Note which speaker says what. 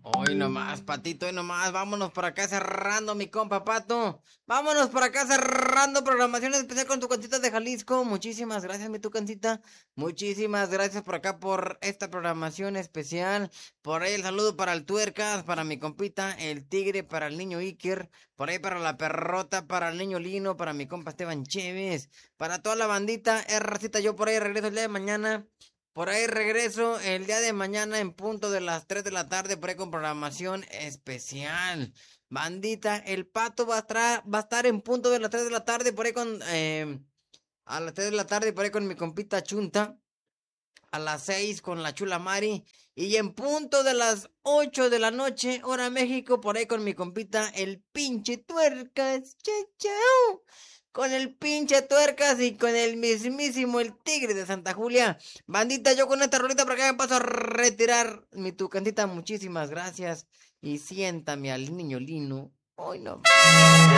Speaker 1: Hoy nomás, Patito, hoy nomás, vámonos por acá cerrando, mi compa Pato. Vámonos por acá cerrando programación especial con Tucancita de Jalisco. Muchísimas gracias, mi Tucancita. Muchísimas gracias por acá por esta programación especial. Por ahí el saludo para el Tuercas, para mi compita, el Tigre, para el niño Iker. Por ahí para la Perrota, para el niño Lino, para mi compa Esteban Chévez. Para toda la bandita, racita, yo por ahí regreso el día de mañana. Por ahí regreso el día de mañana en punto de las 3 de la tarde, por ahí con programación especial. Bandita, el Pato va a estar en punto de las 3 de la tarde, por ahí a las 3 de la tarde, por ahí con mi compita Chunta. A las 6 con la Chula Mari. Y en punto de las 8 de la noche, hora México, por ahí con mi compita, el pinche Tuercas. Chao, chao. Con el pinche Tuercas y con el mismísimo el Tigre de Santa Julia. Bandita, yo con esta rolita por acá me paso a retirar mi tucantita. Muchísimas gracias. Y siéntame al niño Lino. Hoy no.